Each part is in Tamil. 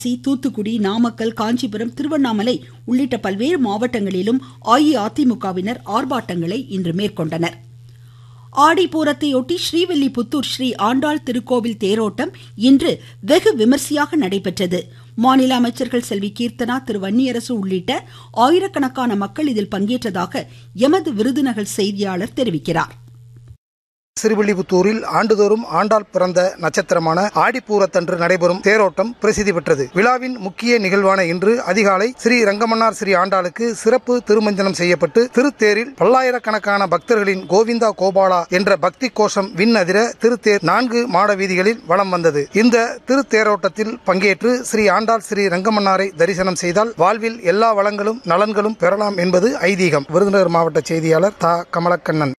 தூத்துக்குடி, நாமக்கல், காஞ்சிபுரம், திருவண்ணாமலை உள்ளிட்ட பல்வேறு மாவட்டங்களிலும் அஇஅதிமுகவினர் ஆர்ப்பாட்டங்களை இன்று மேற்கொண்டனர். ஆடிப்பூரத்தையொட்டி ஸ்ரீவில்லிபுத்தூர் ஸ்ரீ ஆண்டாள் திருக்கோவில் தேரோட்டம் இன்று வெகு விமர்சையாக நடைபெற்றது. மாநில அமைச்சர்கள் செல்வி கீர்த்தனா, திரு வன்னியரசு உள்ளிட்ட ஆயிரக்கணக்கான மக்கள் இதில் பங்கேற்றதாக எமது விருதுநகர் செய்தியாளர் தெரிவிக்கிறார். ஸ்ரீவில்லிபுத்தூரில் ஆண்டுதோறும் ஆண்டாள் பிறந்த நட்சத்திரமான ஆடிப்பூரத்தன்று நடைபெறும் தேரோட்டம் பிரசித்தி பெற்றது. விழாவின் முக்கிய நிகழ்வான இன்று அதிகாலை ஸ்ரீ ரங்கமன்னார் ஸ்ரீ ஆண்டாளுக்கு சிறப்பு திருமஞ்சனம் செய்யப்பட்டு திருத்தேரில் பல்லாயிரக்கணக்கான பக்தர்களின் கோவிந்தா கோபாலா என்ற பக்தி கோஷம் விண்ணதிர திருத்தேர் 4 மாட வீதிகளில் வலம் வந்தது. இந்த திருத்தேரோட்டத்தில் பங்கேற்று ஸ்ரீ ஆண்டாள் ஸ்ரீ ரங்கமன்னாரை தரிசனம் செய்தால் வாழ்வில் எல்லா வளங்களும் நலன்களும் பெறலாம் என்பது ஐதீகம். விருதுநகர் மாவட்ட செய்தியாளர் தா. கமலக்கண்ணன்.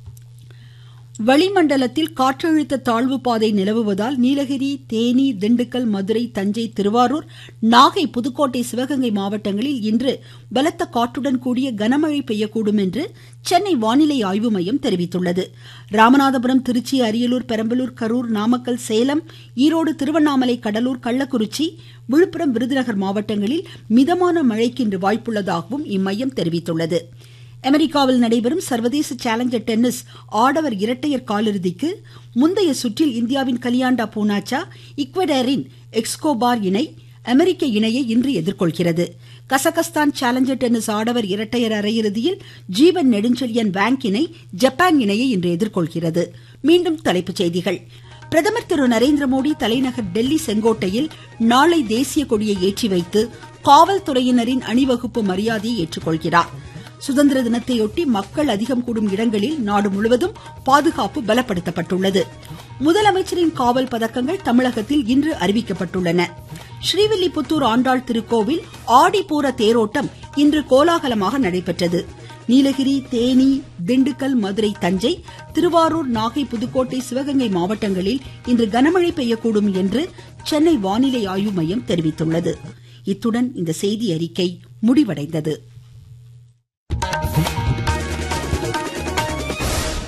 வளிமண்டலத்தில் காற்றழுத்த தாழ்வு பாதை நிலவுவதால் நீலகிரி, தேனி, திண்டுக்கல், மதுரை, தஞ்சை, திருவாரூர், நாகை, புதுக்கோட்டை, சிவகங்கை மாவட்டங்களில் இன்று பலத்த காற்றுடன் கூடிய கனமழை பெய்யக்கூடும் என்று சென்னை வானிலை ஆய்வு மையம் தெரிவித்துள்ளது. ராமநாதபுரம், திருச்சி, அரியலூர், பெரம்பலூர், கரூர், நாமக்கல், சேலம், ஈரோடு, திருவண்ணாமலை, கடலூர், கள்ளக்குறிச்சி, விழுப்புரம், விருதுநகர் மாவட்டங்களில் மிதமான மழைக்கு இன்று வாய்ப்புள்ளதாகவும் இம்மையம் தெரிவித்துள்ளது. அமெரிக்காவில் நடைபெறும் சர்வதேச சேலஞ்சர் டென்னிஸ் ஆடவர் இரட்டையர் காலிறுதிக்கு முந்தைய சுற்றில் இந்தியாவின் கலியாண்டா பூனாச்சா, ஈக்வடாரின் எஸ்கோபார் இணை அமெரிக்க இணையை இன்று எதிர்கொள்கிறது. கசகஸ்தான் சேலஞ்சர் டென்னிஸ் ஆடவர் இரட்டையர் அரையிறுதியில் ஜீவன் நெடுஞ்செழியன் வாங் இணை ஜப்பான் இணையை இன்று எதிர்கொள்கிறது. மீண்டும் தலைப்புச் செய்திகள். பிரதமர் திரு நரேந்திரமோடி தலைநகர் டெல்லி செங்கோட்டையில் நாளை தேசிய கொடியை ஏற்றி வைத்து காவல்துறையினரின் அணிவகுப்பு மரியாதையை ஏற்றுக்கொள்கிறார். சுதந்திர தினத்தையொட்டி மக்கள் அதிகம் கூடும் இடங்களில் நாடு முழுவதும் பாதுகாப்பு பலப்படுத்தப்பட்டுள்ளது. முதலமைச்சரின் காவல் பதக்கங்கள் தமிழகத்தில் இன்று அறிவிக்கப்பட்டுள்ளன. ஸ்ரீவில்லிபுத்தூர் ஆண்டாள் திருக்கோவில் ஆடிப்பூர தேரோட்டம் இன்று கோலாகலமாக நடைபெற்றது. நீலகிரி, தேனி, திண்டுக்கல், மதுரை, தஞ்சை, திருவாரூர், நாகை, புதுக்கோட்டை, சிவகங்கை மாவட்டங்களில் இன்று கனமழை பெய்யக்கூடும் என்று சென்னை வானிலை ஆய்வு மையம் தெரிவித்துள்ளது. இத்துடன் இந்த செய்தி அறிக்கை முடிவடைந்தது.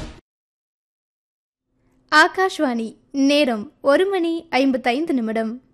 ஆகாஷ்வாணி நேரம் 1:55